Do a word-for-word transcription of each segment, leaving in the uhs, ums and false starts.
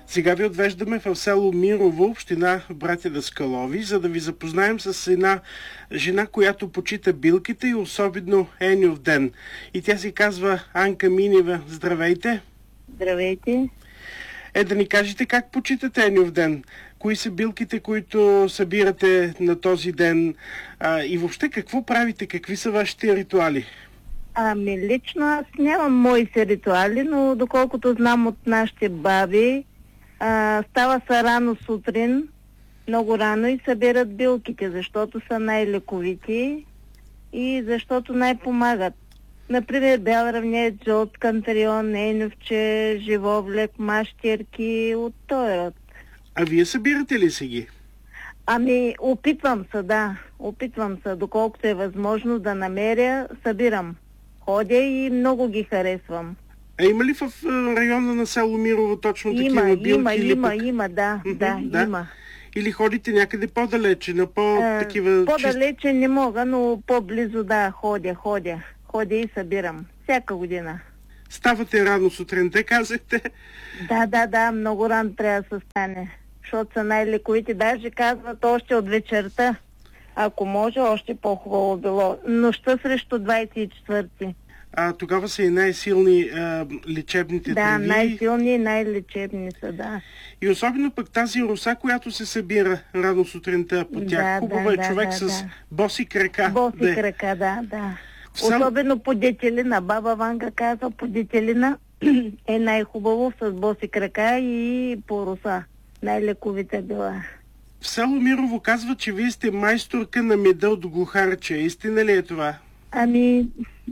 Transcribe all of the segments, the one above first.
Сега ви отвеждаме в село Мирово, община Братя Даскалови, за да ви запознаем с една жена, която почита билките и особено Еньов ден. И тя се казва Анка Минева. Здравейте! Здравейте! Е, да ни кажете как почитате Еньов ден? Кои са билките, които събирате на този ден? А, и въобще какво правите? Какви са вашите ритуали? Ами лично аз нямам мои си ритуали, но доколкото знам от нашите баби, а, става са рано сутрин, много рано и събират билките, защото са най-лековити и защото най-помагат. Например, бял равнец, жълт кантарион, еньовче, живоблек, мащерки от този род. А вие събирате ли се ги? Ами, опитвам се, да. Опитвам се, доколкото е възможно да намеря, събирам. Ходя и много ги харесвам. А има ли в района на село Мирово точно има, такива билки? Има, или има, пък... има, да, да, да, има. Или ходите някъде по-далече, на по-такива... По-далече чист... не мога, но по-близо, да, ходя, ходя. Ходя и събирам. Всяка година. Ставате рано сутринта, казахте? Да, да, да, много рано трябва да се стане. Защото са най-лековите. Даже казват още от вечерта. Ако може, още по-хубаво било. Нощта срещу двадесет и четвърти. А тогава са и най-силни а, лечебните да, треви. Да, най-силни и най-лечебни са, да. И особено пък тази роса, която се събира рано сутринта по тях. Да, Хубаво да, е да, човек да, с да. боси крака. Боси да. крака, да, да. Сам... Особено по детелина. Баба Ванга казва, по детелина е най-хубаво с боси крака и по роса. Най-лековите била. В село Мирово казва, че вие сте майсторка на меда от глухарче. Истина ли е това? Ами,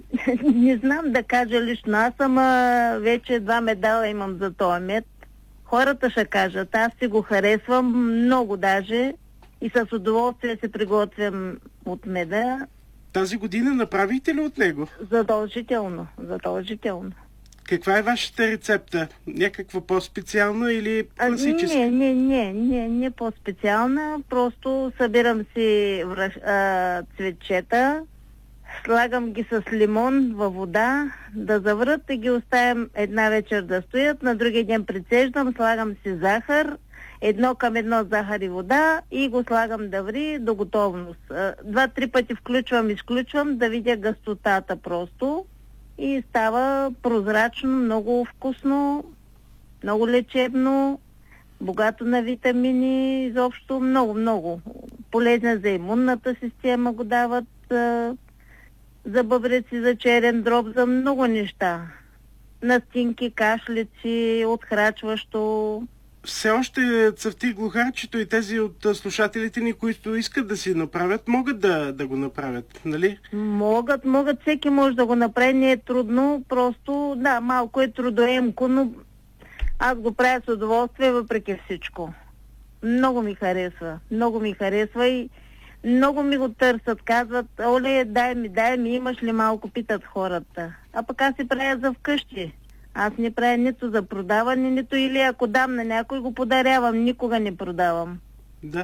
не знам да кажа лично. Аз съм а, вече два медала имам за този мед. Хората ще кажат, аз си го харесвам много даже и с удоволствие се приготвям от меда. Тази година направихте ли от него? Задължително, задължително. Каква е вашата рецепта? Някаква по-специална или класическа? А, не, не, не, не, не по-специална. Просто събирам си връж, а, цветчета, слагам ги с лимон във вода, да заврат и ги оставям една вечер да стоят. На другия ден прицеждам, слагам си захар, едно към едно захар и вода и го слагам да ври до готовност. Два-три пъти включвам, изключвам, да видя гъстотата просто. И става прозрачно, много вкусно, много лечебно, богато на витамини, изобщо много-много. Полезна за имунната система го дават, за, за бъбреци, за черен дроб, за много неща. Настинки, кашлици, отхрачващо. Все още цъфти глухарчето и тези от слушателите ни, които искат да си направят, могат да, да го направят, нали? Могат, могат, всеки може да го направи, не е трудно, просто, да, малко е трудоемко, но аз го правя с удоволствие въпреки всичко. Много ми харесва, много ми харесва и много ми го търсят, казват, оле, дай ми, дай ми, имаш ли малко, питат хората. А пък аз си правя за вкъщи. Аз не правя нито за продаване, нито или ако дам на някой, го подарявам. Никога не продавам. Да.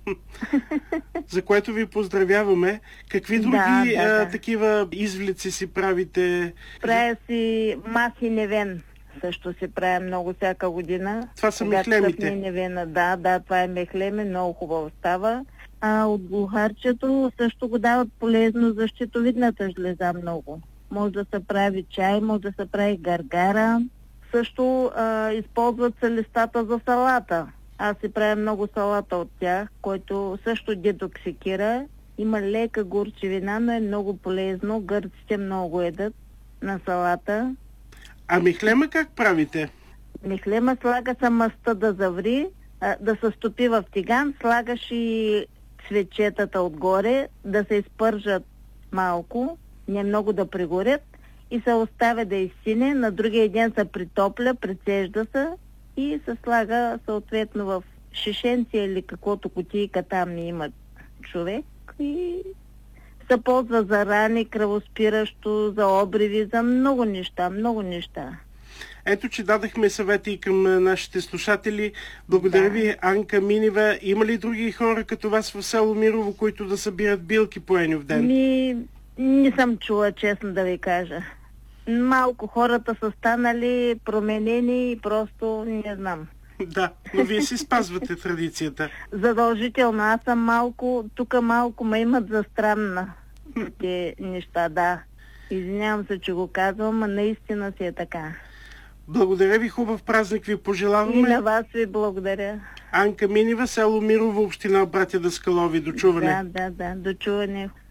За което ви поздравяваме. Какви други да, да, а, да. такива извлици си правите? Правя си маси невен. Също се правя много всяка година. Това са мехлемите. Невена. Да, да, това е мехлеме. Много хубаво става. А от глухарчето също го дават полезно за щитовидната жлеза много. Може да се прави чай, може да се прави гаргара. Също а, използват се листата за салата. Аз си правя много салата от тях, който също детоксикира. Има лека горчивина, но е много полезно. Гърците много едат на салата. А мехлема как правите? Мехлема слага се мъста да заври, а, да се стопи в тиган, слагаш и цветчетата отгоре, да се изпържат малко, не много да пригорят и се оставя да изсине, на другия ден се притопля, прецежда се и се слага съответно в шишенци или каквото кутийка там има човек и се ползва за рани, кръвоспиращо, за обриви, за много неща, много неща. Ето, че дадахме съвети и към нашите слушатели. Благодаря да. ви, Анка Минева. Има ли други хора като вас в село Мирово, които да събират билки по Еньов ден? Ми, не съм чула, честно да ви кажа. Малко хората са станали променени и просто не знам. Да, но вие си спазвате традицията. Задължително. Аз съм малко, тук малко ме имат за странна те неща, да. Извинявам се, че го казвам, а наистина си е така. Благодаря ви, хубав празник ви пожелаваме. И на вас ви благодаря. Анка Минева, село Мирово, община Братя Даскалови. До чуване. Да, да, да. До чуване.